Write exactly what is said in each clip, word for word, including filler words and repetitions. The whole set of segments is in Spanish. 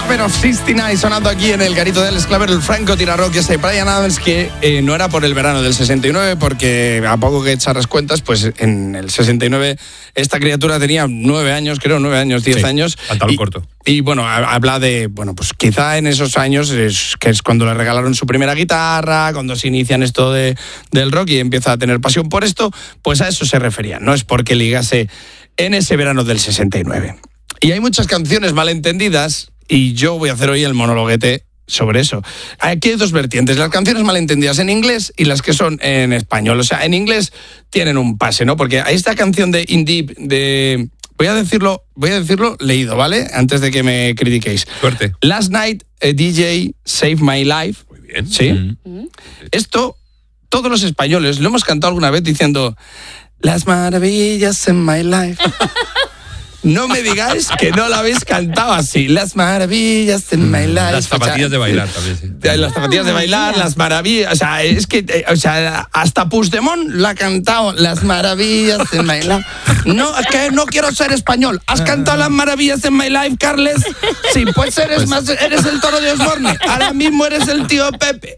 Clapper of sesenta y nueve sonando aquí en el garito de Alex Clapper, el francotirador que es de Bryan Adams, que eh, no era por el verano del sesenta y nueve, porque a poco que echaras cuentas, pues en el sesenta y nueve esta criatura tenía nueve años, creo, nueve años, diez sí, años. Pantalón y, corto. Y bueno, habla de, bueno, pues quizá en esos años, es, que es cuando le regalaron su primera guitarra, cuando se inician esto de, del rock y empieza a tener pasión por esto, pues a eso se refería, no es porque ligase en ese verano del sesenta y nueve. Y hay muchas canciones malentendidas y yo voy a hacer hoy el monologuete sobre eso. Aquí hay dos vertientes, las canciones malentendidas en inglés y las que son en español. O sea, en inglés tienen un pase, ¿no? Porque hay esta canción de In Deep, de... Voy a decirlo, voy a decirlo leído, ¿vale? Antes de que me critiquéis. Suerte. Last night, a D J saved my life. Muy bien. ¿Sí? Mm. Esto, todos los españoles lo hemos cantado alguna vez diciendo las maravillas en my life. No me digáis que no la habéis cantado así. Las maravillas en my life. Las zapatillas o sea, de bailar también, sí. Las zapatillas de bailar, las maravillas. O sea, es que, o sea, hasta Puigdemont la ha cantado. Las maravillas en my life. No, es que no quiero ser español. ¿Has cantado las maravillas en my life, Carles? Sí, pues eres pues, más, eres el Toro de Osborne. Ahora mismo eres el tío Pepe.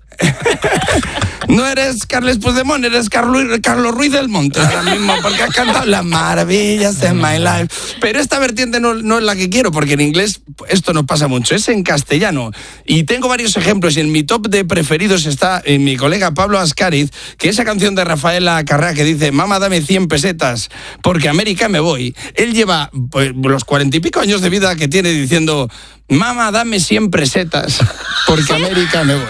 No eres Carles Puigdemont, eres Carlos, Carlos Ruiz del Monte ahora mismo, porque has cantado las maravillas en my life. Pero esta vertiente no, no es la que quiero, porque en inglés esto nos pasa mucho, es en castellano. Y tengo varios ejemplos, y en mi top de preferidos está en mi colega Pablo Ascariz, que esa canción de Rafaela Carrá que dice, mamá, dame cien pesetas, porque a América me voy. Él lleva pues, los cuarenta y pico años de vida que tiene diciendo, mamá, dame cien pesetas, porque a América me voy.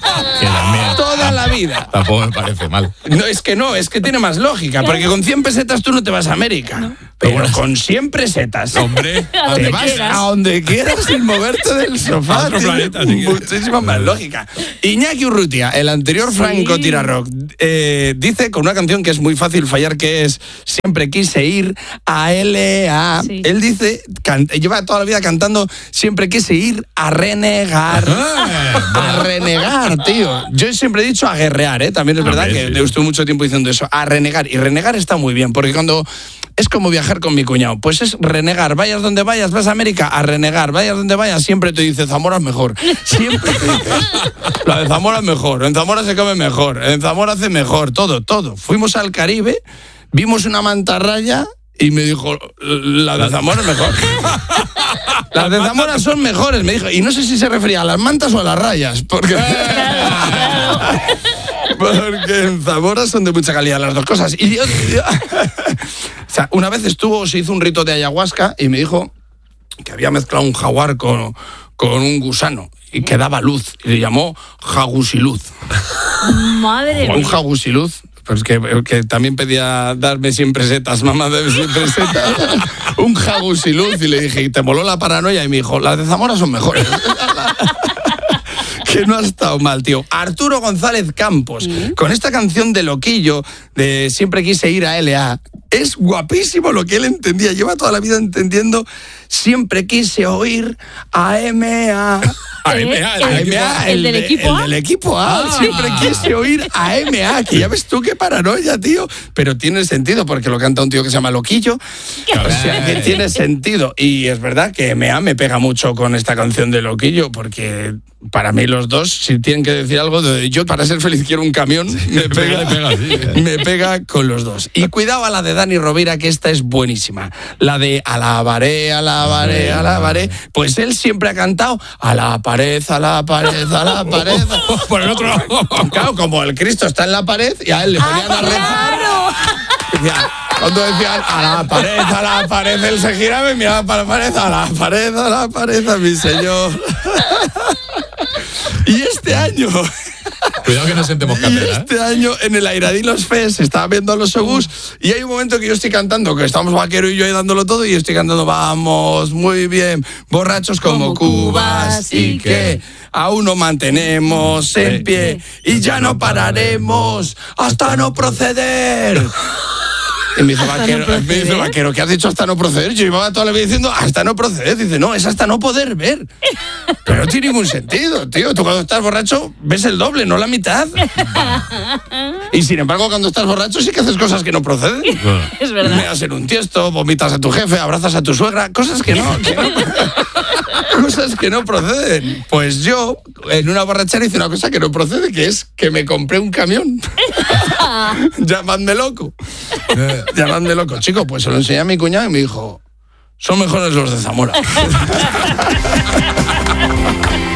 Toda la vida. Tampoco me parece mal. No, es que no, es que tiene más lógica, porque con cien pesetas tú no te vas a América. No. Pero bueno, con cien pesetas, hombre, te vas quieras. a donde quieras sin moverte del sofá. A otro planeta, si muchísima más lógica. Iñaki Urrutia, el anterior sí. Franco Tirarrock, eh, dice con una canción que es muy fácil fallar, que es Siempre quise ir a L A. Sí. Él dice, can, lleva toda la vida cantando Siempre quise ir a renegar. A renegar, tío. Yo siempre he dicho a guerrear, ¿eh? También es verdad ver, que sí. estuve mucho tiempo diciendo eso. A renegar. Y renegar está muy bien, porque cuando... Es como viajar con mi cuñado. Pues es renegar. Vayas donde vayas, vas a América, a renegar. Vayas donde vayas, siempre te dice Zamora es mejor. Siempre te dice. La de Zamora es mejor. En Zamora se come mejor. En Zamora hace mejor. Todo, todo. Fuimos al Caribe, vimos una mantarraya y me dijo, la de Zamora es mejor. Las de Zamora son mejores, me dijo. Y no sé si se refería a las mantas o a las rayas. Porque... Porque en Zamora son de mucha calidad las dos cosas. Y Dios, Dios. O sea, una vez estuvo, se hizo un rito de ayahuasca y me dijo que había mezclado un jaguar con, con un gusano y que daba luz. Y le llamó jagusiluz. Madre mía. Un jagusiluz. Pues que, que también pedía darme cien pesetas, mamá, dame cien pesetas. Un jagusiluz. Y le dije, ¿y te moló la paranoia? Y me dijo, las de Zamora son mejores. Que no ha estado mal, tío. Arturo González Campos, ¿Mm? con esta canción de Loquillo, de Siempre quise ir a L A. Es guapísimo lo que él entendía. Lleva toda la vida entendiendo Siempre quise oír a M A. A M A, el, M A, el, el, el del equipo el, A. El del equipo A. Ah. Siempre quise oír a M A, que ya ves tú qué paranoia, tío. Pero tiene sentido, porque lo canta un tío que se llama Loquillo. O sea, que tiene sentido. Y es verdad que M A me pega mucho con esta canción de Loquillo, porque para mí los dos, si tienen que decir algo, de, yo para ser feliz quiero un camión, sí, me, pega, me, pega, sí. me pega con los dos. Y cuidado a la de Dani Rovira, que esta es buenísima. La de alabaré, alabaré, alabaré. Pues él siempre ha cantado a la pared, a la pared, a la pared. Por el otro lado. Claro, como el Cristo está en la pared y a él le ponían a rezar. Decía, cuando decían a la pared, a la pared, él se giraba y miraba para la pared, a la pared, a la pared, a mi señor. Y este año... Cuidado que no sentemos cátedra. Y este año en el Airadilos Fest estaba viendo a los Obús y hay un momento que yo estoy cantando, que estamos Vaquero y yo ahí dándolo todo, y estoy cantando vamos, muy bien, borrachos como, como cubas y que aún no mantenemos en pie y ya no pararemos hasta no proceder. Y me dice, vaquero, no me dice, vaquero, ¿qué has dicho hasta no proceder? Yo iba toda la vida diciendo, hasta no proceder. Dice, no, es hasta no poder ver. Pero no tiene ningún sentido, tío. Tú cuando estás borracho ves el doble, no la mitad. Y sin embargo, cuando estás borracho sí que haces cosas que no proceden. Bueno. Es verdad. Me das en un tiesto, vomitas a tu jefe, abrazas a tu suegra, cosas que no. Que no. Cosas cosas que no proceden. Pues yo, en una borrachera, hice una cosa que no procede, que es que me compré un camión. Llamadme loco. Llamadme loco. Chico, pues se lo enseñé a mi cuñado y me dijo, son mejores los de Zamora.